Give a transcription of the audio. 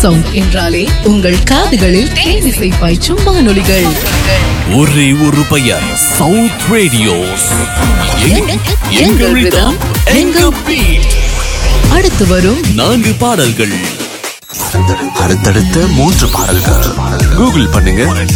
Sound என்றாலே உங்கள் காதுகளில் தேனிசை பாய்ச்சும் வானொலிகள். ஒரே ஒரு பெயர், சவுத் ரேடியோஸ். எங்கள் ரிதம், எங்கள் பீட். அடுத்து வரும் 4 பாடல்கள், அடுத்தடுத்த 3 பாடல்கள். கூகுள் பண்ணுங்க